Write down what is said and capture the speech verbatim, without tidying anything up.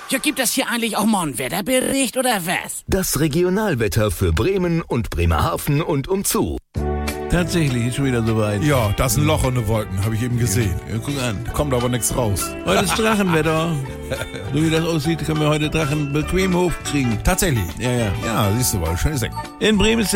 Ja, gibt es hier eigentlich auch mal einen Wetterbericht oder was? Das Regionalwetter für Bremen und Bremerhaven und umzu. Tatsächlich, ist schon wieder soweit. Ja, da ist ein Loch in den Wolken, habe ich eben gesehen. Ja, guck an. Kommt aber nichts raus. Heute ist Drachenwetter. So wie das aussieht, können wir heute Drachen bequem hochkriegen. Tatsächlich. Ja, ja. Ja, siehst du mal, schönes Eck. In Bremen ist